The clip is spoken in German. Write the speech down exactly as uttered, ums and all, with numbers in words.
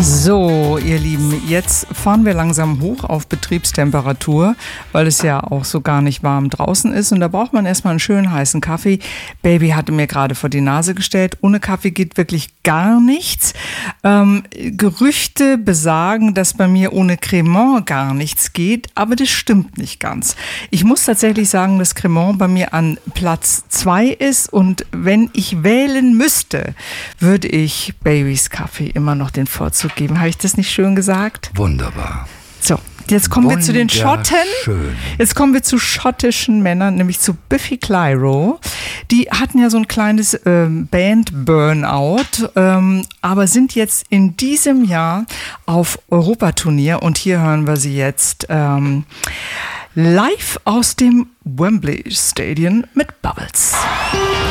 So, ihr Lieben, jetzt fahren wir langsam hoch auf Betriebstemperatur, weil es ja auch so gar nicht warm draußen ist. Und da braucht man erstmal einen schönen heißen Kaffee. Baby hatte mir gerade vor die Nase gestellt, ohne Kaffee geht wirklich gar nichts. Ähm, Gerüchte besagen, dass bei mir ohne Cremant gar nichts geht, aber das stimmt nicht ganz. Ich muss tatsächlich sagen, dass Cremant bei mir an Platz zwei ist. Und wenn ich wählen müsste, würde ich Babys Kaffee immer noch den Vorzug geben. Habe ich das nicht schön gesagt? Wunderbar. So, jetzt kommen wir zu den Schotten. Jetzt kommen wir zu schottischen Männern, nämlich zu Biffy Clyro. Die hatten ja so ein kleines ähm, Band-Burnout, ähm, aber sind jetzt in diesem Jahr auf Europaturnier und hier hören wir sie jetzt ähm, live aus dem Wembley Stadium mit Bubbles.